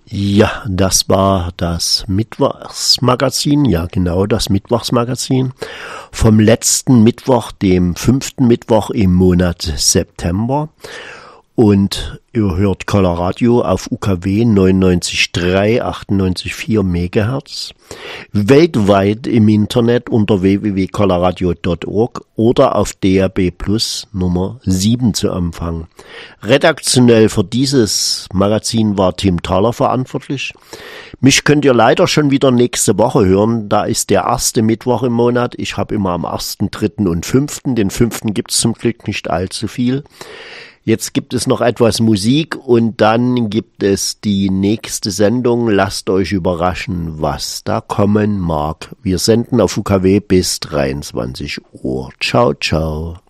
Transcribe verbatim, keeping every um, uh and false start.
Ja, das war das Mittwochsmagazin, ja genau, das Mittwochsmagazin vom letzten Mittwoch, dem fünften Mittwoch im Monat September. Und ihr hört Coloradio auf U K W neunundneunzig Komma drei, achtundneunzig Komma vier Megahertz. Weltweit im Internet unter w w w punkt coloradio punkt org oder auf D A B Plus Nummer sieben zu empfangen. Redaktionell für dieses Magazin war Tim Thaler verantwortlich. Mich könnt ihr leider schon wieder nächste Woche hören. Da ist der erste Mittwoch im Monat. Ich habe immer am ersten, dritten und fünften. Den fünften gibt's zum Glück nicht allzu viel. Jetzt gibt es noch etwas Musik und dann gibt es die nächste Sendung. Lasst euch überraschen, was da kommen mag. Wir senden auf U K W bis dreiundzwanzig Uhr. Ciao, ciao.